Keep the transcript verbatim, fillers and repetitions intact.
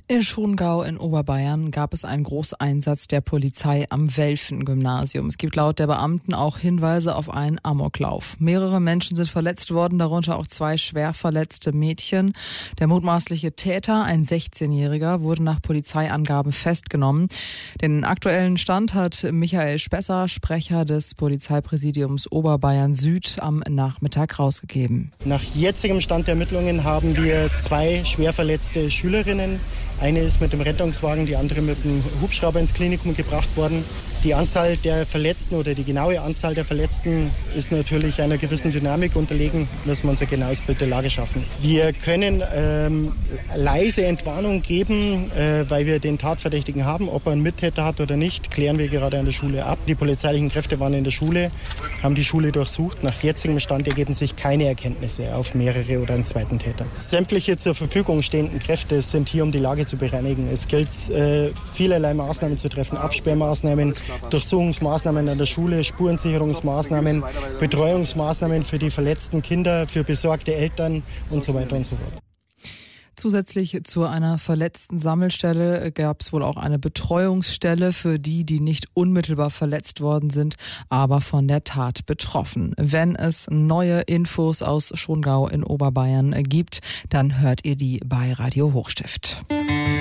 In Schongau in Oberbayern gab es einen Großeinsatz der Polizei am Welfen-Gymnasium. Es gibt laut der Beamten auch Hinweise auf einen Amoklauf. Mehrere Menschen sind verletzt worden, darunter auch zwei schwer verletzte Mädchen. Der mutmaßliche Täter, ein sechzehnjähriger, wurde nach Polizeiangaben festgenommen. Den aktuellen Stand hat Michael Spesser, Sprecher des Polizeipräsidiums Oberbayern Süd, am Nachmittag rausgegeben. Nach jetzigem Stand der Ermittlungen haben wir zwei schwer verletzte Schülerinnen. Eine ist mit dem Rettungswagen, die andere mit dem Hubschrauber ins Klinikum gebracht worden. Die Anzahl der Verletzten oder die genaue Anzahl der Verletzten ist natürlich einer gewissen Dynamik unterlegen. Müssen wir uns ein genaues Bild der Lage schaffen. Wir können ähm, leise Entwarnung geben, äh, weil wir den Tatverdächtigen haben. Ob er einen Mittäter hat oder nicht, klären wir gerade an der Schule ab. Die polizeilichen Kräfte waren in der Schule, haben die Schule durchsucht. Nach jetzigem Stand ergeben sich keine Erkenntnisse auf mehrere oder einen zweiten Täter. Sämtliche zur Verfügung stehenden Kräfte sind hier, um die Lage zu bereinigen. Es gilt, äh, vielerlei Maßnahmen zu treffen, Absperrmaßnahmen, Durchsuchungsmaßnahmen an der Schule, Spurensicherungsmaßnahmen, Betreuungsmaßnahmen für die verletzten Kinder, für besorgte Eltern und so weiter und so fort. Zusätzlich zu einer verletzten Sammelstelle gab es wohl auch eine Betreuungsstelle für die, die nicht unmittelbar verletzt worden sind, aber von der Tat betroffen. Wenn es neue Infos aus Schongau in Oberbayern gibt, dann hört ihr die bei Radio Hochstift.